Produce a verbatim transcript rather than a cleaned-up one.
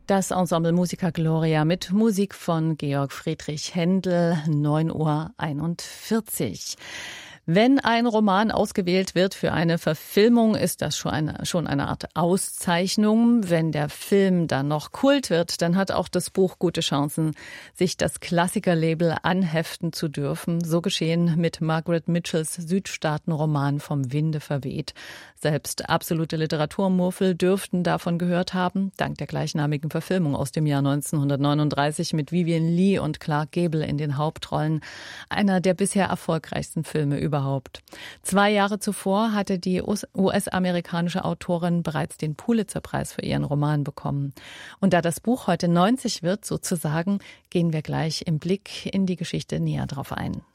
Das Ensemble Musica Gloria mit Musik von Georg Friedrich Händel, neun Uhr einundvierzig. Wenn ein Roman ausgewählt wird für eine Verfilmung, ist das schon eine, schon eine Art Auszeichnung. Wenn der Film dann noch Kult wird, dann hat auch das Buch gute Chancen, sich das Klassikerlabel anheften zu dürfen. So geschehen mit Margaret Mitchells Südstaatenroman Vom Winde verweht. Selbst absolute Literaturmuffel dürften davon gehört haben, dank der gleichnamigen Verfilmung aus dem Jahr neunzehnhundertneununddreißig mit Vivien Leigh und Clark Gable in den Hauptrollen. Einer der bisher erfolgreichsten Filme überhaupt. Zwei Jahre zuvor hatte die U S-amerikanische Autorin bereits den Pulitzer-Preis für ihren Roman bekommen. Und da das Buch heute neunzig wird, sozusagen, gehen wir gleich im Blick in die Geschichte näher drauf ein.